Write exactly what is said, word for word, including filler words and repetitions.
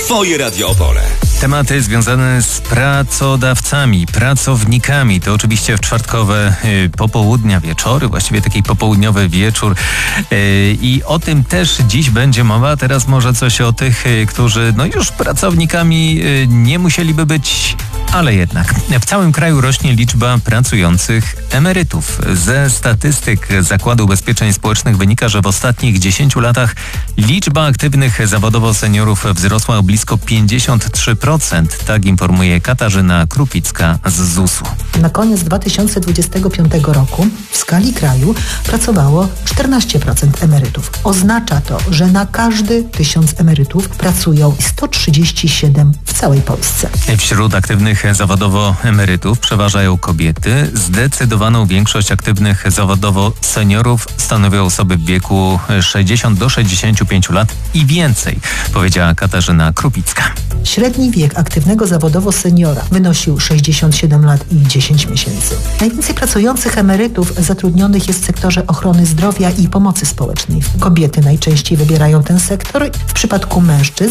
Twoje Radio Opole. Tematy związane z pracodawcami, pracownikami. To oczywiście w czwartkowe y, popołudnia, wieczory, właściwie taki popołudniowy wieczór. Y, I o tym też dziś będzie mowa. Teraz może coś o tych, y, którzy no już pracownikami y, nie musieliby być, ale jednak. W całym kraju rośnie liczba pracujących emerytów. Ze statystyk Zakładu Ubezpieczeń Społecznych wynika, że w ostatnich dziesięciu latach liczba aktywnych zawodowo seniorów wzrosła o blisko pięćdziesiąt trzy procent. Tak informuje Katarzyna Krupicka z zusu. Na koniec dwa tysiące dwudziestego piątego roku w skali kraju pracowało czternaście procent emerytów. Oznacza to, że na każdy tysiąc emerytów pracują sto trzydzieści siedem w całej Polsce. Wśród aktywnych zawodowo emerytów przeważają kobiety. Zdecydowaną większość aktywnych zawodowo seniorów stanowią osoby w wieku sześćdziesiąt do sześćdziesięciu pięciu lat i więcej, powiedziała Katarzyna Krupicka. Średni wiek aktywnego zawodowo seniora wynosił sześćdziesiąt siedem lat i dziesięć miesięcy. Najwięcej pracujących emerytów zatrudnionych jest w sektorze ochrony zdrowia i pomocy społecznej. Kobiety najczęściej wybierają ten sektor. W przypadku mężczyzn